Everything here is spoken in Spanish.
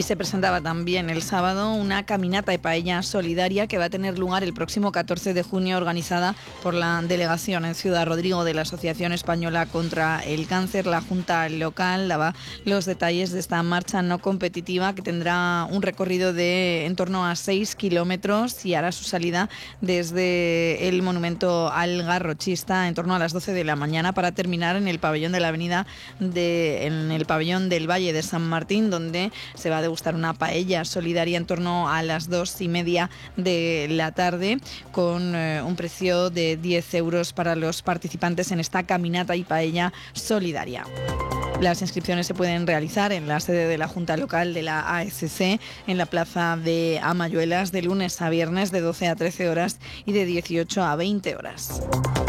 Y se presentaba también el sábado una caminata de paella solidaria que va a tener lugar el próximo 14 de junio, organizada por la delegación en Ciudad Rodrigo de la Asociación Española contra el Cáncer. La Junta Local daba los detalles de esta marcha no competitiva que tendrá un recorrido de en torno a 6 kilómetros y hará su salida desde el monumento al Garrochista en torno a las 12 de la mañana para terminar en el pabellón de la avenida en el pabellón del Valle de San Martín, donde se va a degustar una paella solidaria en torno a las 2:30 de la tarde, con un precio de 10 euros para los participantes en esta caminata y paella solidaria. Las inscripciones se pueden realizar en la sede de la Junta Local de la ASC, en la plaza de Amayuelas, de lunes a viernes de 12 a 13 horas y de 18 a 20 horas.